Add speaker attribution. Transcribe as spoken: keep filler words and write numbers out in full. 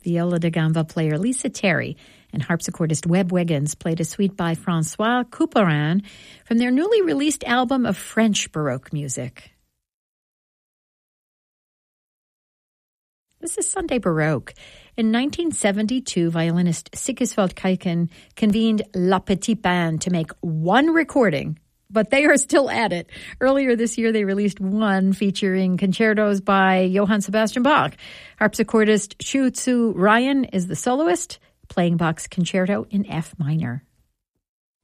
Speaker 1: Viola da gamba player Lisa Terry and harpsichordist Webb Wiggins played a suite by Francois Couperin from their newly released album of French Baroque music. This is Sunday Baroque. In nineteen seventy-two, violinist Sigiswald Kaiken convened La Petite Bande to make one recording, but they are still at it. Earlier this year, they released one featuring concertos by Johann Sebastian Bach. Harpsichordist Shu Tzu Ryan is the soloist, playing Bach's concerto in F minor.